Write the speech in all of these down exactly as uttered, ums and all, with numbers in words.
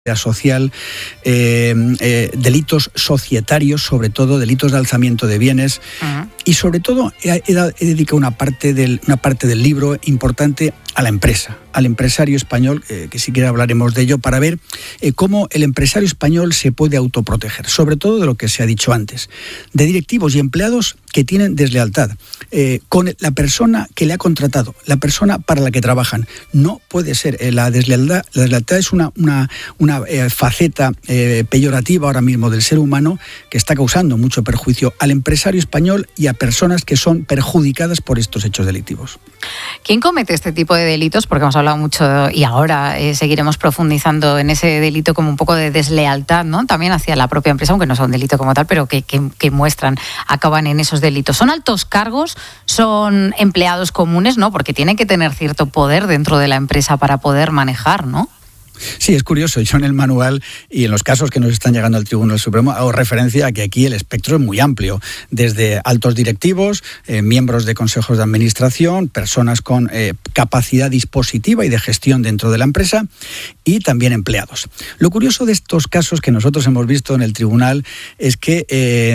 social, eh, eh, delitos societarios, sobre todo delitos de alzamiento de bienes. Uh-huh. Y sobre todo he, he, he dedicado una parte, del, una parte del libro importante a la empresa, al empresario español, eh, que si quiere hablaremos de ello, para ver eh, cómo el empresario español se puede autoproteger, sobre todo de lo que se ha dicho antes, de directivos y empleados que tienen deslealtad eh, con la persona que le ha contratado, la persona para la que trabajan. No puede ser. Eh, la deslealtad, la deslealtad es una, una, una eh, faceta eh, peyorativa ahora mismo del ser humano que está causando mucho perjuicio al empresario español y a personas que son perjudicadas por estos hechos delictivos. ¿Quién comete este tipo de delitos? Porque hemos hablado mucho y ahora eh, seguiremos profundizando en ese delito como un poco de deslealtad, ¿no? También hacia la propia empresa, aunque no sea un delito como tal, pero que, que, que muestran, acaban en esos delitos. ¿Son altos cargos? ¿Son empleados comunes? ¿No? Porque tienen que tener cierto poder dentro de la empresa para poder manejar, ¿no? Sí, es curioso. Yo en el manual y en los casos que nos están llegando al Tribunal Supremo hago referencia a que aquí el espectro es muy amplio, desde altos directivos, eh, miembros de consejos de administración, personas con eh, capacidad dispositiva y de gestión dentro de la empresa y también empleados. Lo curioso de estos casos que nosotros hemos visto en el tribunal es que eh,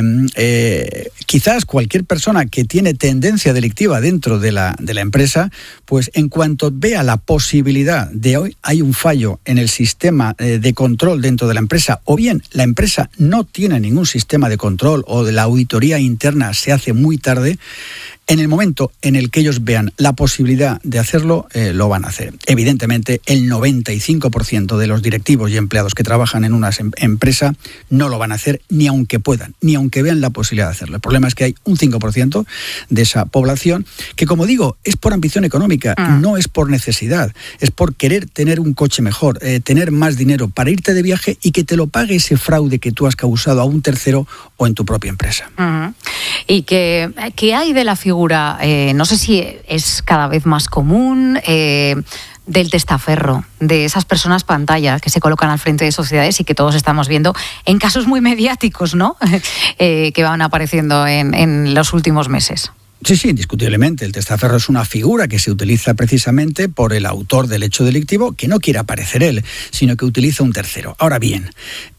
eh, quizás cualquier persona que tiene tendencia delictiva dentro de la, de la empresa, pues en cuanto vea la posibilidad de hoy hay un fallo en el sistema de control dentro de la empresa, o bien la empresa no tiene ningún sistema de control o de la auditoría interna se hace muy tarde, en el momento en el que ellos vean la posibilidad de hacerlo, eh, lo van a hacer. Evidentemente, el noventa y cinco por ciento de los directivos y empleados que trabajan en una em- empresa no lo van a hacer ni aunque puedan, ni aunque vean la posibilidad de hacerlo. El problema es que hay un cinco por ciento de esa población que, como digo, es por ambición económica, mm. no es por necesidad, es por querer tener un coche mejor, eh, tener más dinero para irte de viaje y que te lo pague ese fraude que tú has causado a un tercero o en tu propia empresa. Mm. ¿Y qué, qué hay de la figura? Eh, no sé si es cada vez más común, eh, del testaferro, de esas personas pantalla que se colocan al frente de sociedades y que todos estamos viendo en casos muy mediáticos, ¿no? eh, que van apareciendo en, en los últimos meses. Sí, sí, indiscutiblemente. El testaferro es una figura que se utiliza precisamente por el autor del hecho delictivo, que no quiere aparecer él, sino que utiliza un tercero. Ahora bien,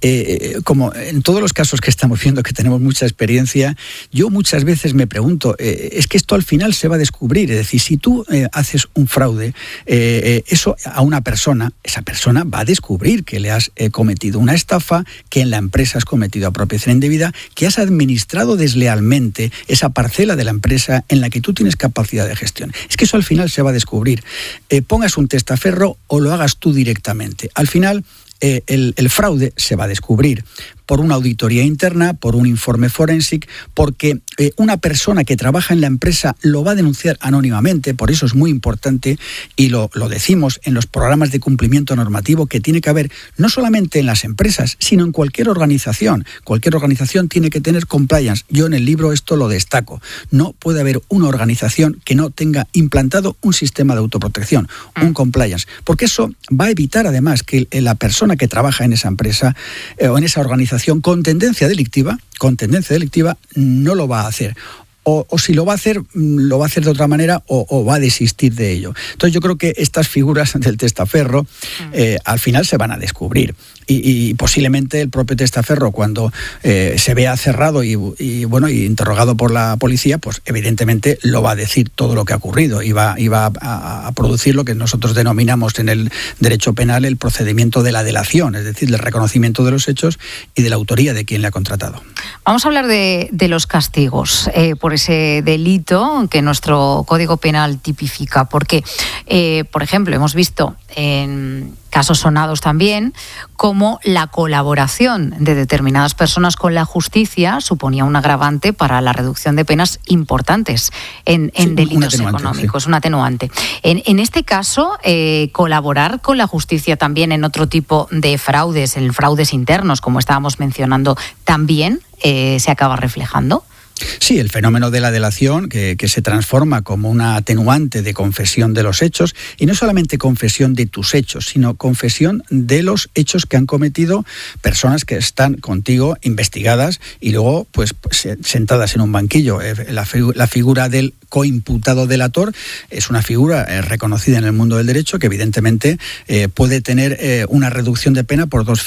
eh, como en todos los casos que estamos viendo, que tenemos mucha experiencia, yo muchas veces me pregunto, eh, es que esto al final se va a descubrir. Es decir, si tú eh, haces un fraude, eh, eh, eso a una persona, esa persona va a descubrir que le has eh, cometido una estafa, que en la empresa has cometido apropiación indebida, que has administrado deslealmente esa parcela de la empresa en la que tú tienes capacidad de gestión. Es que eso al final se va a descubrir. Eh, pongas un testaferro o lo hagas tú directamente. Al final, eh, el, el fraude se va a descubrir por una auditoría interna, por un informe forensic, porque eh, una persona que trabaja en la empresa lo va a denunciar anónimamente, por eso es muy importante, y lo, lo decimos en los programas de cumplimiento normativo, que tiene que haber no solamente en las empresas, sino en cualquier organización. Cualquier organización tiene que tener compliance. Yo en el libro esto lo destaco. No puede haber una organización que no tenga implantado un sistema de autoprotección, un compliance, porque eso va a evitar además que la persona que trabaja en esa empresa eh, o en esa organización con tendencia delictiva, con tendencia delictiva, no lo va a hacer. O, o si lo va a hacer, lo va a hacer de otra manera o, o va a desistir de ello. Entonces yo creo que estas figuras del testaferro eh, al final se van a descubrir. Y, y posiblemente el propio testaferro, cuando eh, se vea cerrado y, y bueno y interrogado por la policía, pues evidentemente lo va a decir todo lo que ha ocurrido y va, y va a, a producir lo que nosotros denominamos en el derecho penal el procedimiento de la delación, es decir, del reconocimiento de los hechos y de la autoría de quien le ha contratado. Vamos a hablar de, de los castigos eh, por ese delito que nuestro Código Penal tipifica, porque, eh, por ejemplo, hemos visto en casos sonados también cómo la colaboración de determinadas personas con la justicia suponía un agravante para la reducción de penas importantes en, en sí, delitos un económicos, sí. un atenuante. En, en este caso, eh, colaborar con la justicia también en otro tipo de fraudes, en fraudes internos, como estábamos mencionando, también eh, se acaba reflejando. Sí, el fenómeno de la delación, que, que se transforma como una atenuante de confesión de los hechos, y no solamente confesión de tus hechos, sino confesión de los hechos que han cometido personas que están contigo investigadas y luego pues sentadas en un banquillo. La, la figura del coimputado delator es una figura eh, reconocida en el mundo del derecho que evidentemente eh, puede tener eh, una reducción de pena por dos